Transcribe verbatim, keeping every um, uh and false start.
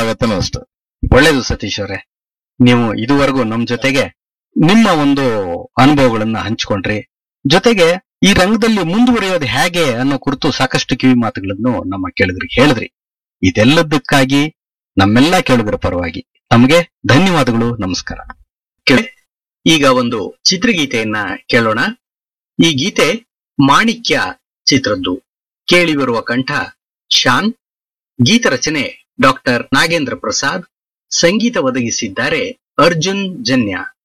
ಆಗತ್ತನೋ ಅಷ್ಟು. ಒಳ್ಳೇದು ಸತೀಶ್ ಅವರೇ, ನೀವು ಇದುವರೆಗೂ ನಮ್ ಜೊತೆಗೆ ನಿಮ್ಮ ಒಂದು ಅನುಭವಗಳನ್ನ ಹಂಚ್ಕೊಂಡ್ರಿ. ಜೊತೆಗೆ ಈ ರಂಗದಲ್ಲಿ ಮುಂದುವರಿಯೋದು ಹೇಗೆ ಅನ್ನೋ ಕುರಿತು ಸಾಕಷ್ಟು ಕಿವಿ ಮಾತುಗಳನ್ನು ನಮ್ಮ ಕೇಳುಗರಿಗೆ ಹೇಳಿದ್ರಿ. ಇದೆಲ್ಲದಕ್ಕಾಗಿ ನಮ್ಮೆಲ್ಲ ಕೇಳುಗರ ಪರವಾಗಿ ನಮಗೆ ಧನ್ಯವಾದಗಳು, ನಮಸ್ಕಾರ. ಈಗ ಒಂದು ಚಿತ್ರಗೀತೆಯನ್ನ ಕೇಳೋಣ. ಈ ಗೀತೆ ಮಾಣಿಕ್ಯ ಚಿತ್ರದ್ದು. ಕೇಳಿ ಬರುವ ಕಂಠ ಶಾನ್, ಗೀತ ರಚನೆ ಡಾಕ್ಟರ್ ನಾಗೇಂದ್ರ ಪ್ರಸಾದ್, ಸಂಗೀತ ಒದಗಿಸಿದ್ದಾರೆ ಅರ್ಜುನ್ ಜನ್ಯ.